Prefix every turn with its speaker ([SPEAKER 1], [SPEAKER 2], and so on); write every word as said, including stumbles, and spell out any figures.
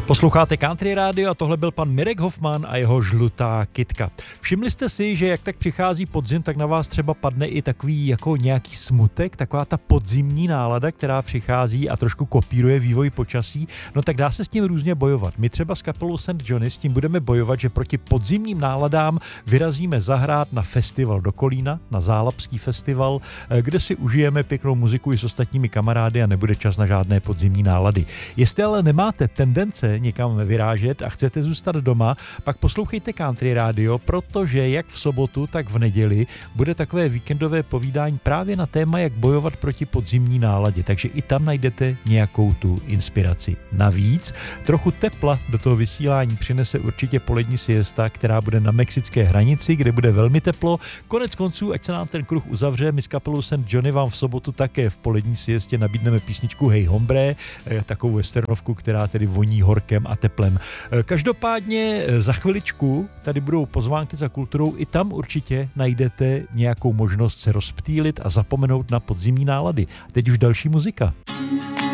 [SPEAKER 1] Posloucháte Country Radio a tohle byl pan Mirek Hoffman a jeho Žlutá kytka. Všimli jste si, že jak tak přichází podzim, tak na vás třeba padne i takový jako nějaký smutek, taková ta podzimní nálada, která přichází a trošku kopíruje vývoj počasí, no tak dá se s tím různě bojovat. My třeba s kapelou Saint Johnny s tím budeme bojovat, že proti podzimním náladám vyrazíme zahrát na festival do Kolína, na Zálapský festival, kde si užijeme pěknou muziku i s ostatními kamarády a nebude čas na žádné podzimní nálady. Jestli ale nemáte tendence někam vyrážet a chcete zůstat doma, pak poslouchejte Country Radio, protože jak v sobotu, tak v neděli bude takové víkendové povídání právě na téma, jak bojovat proti podzimní náladě, takže i tam najdete nějakou tu inspiraci. Navíc trochu tepla do toho vysílání přinese určitě polední siesta, která bude na mexické hranici, kde bude velmi teplo. Konec konců, ať se nám ten kruh uzavře, my s kapelou Saint Johnny vám v sobotu také v polední siestě nabídneme písničku Hey Hombre, takovou westernovku, která tedy voní horkem a teplem. Každopádně za chviličku tady budou pozvánky za kulturou, i tam určitě najdete nějakou možnost se rozptýlit a zapomenout na podzimní nálady. Teď už další muzika.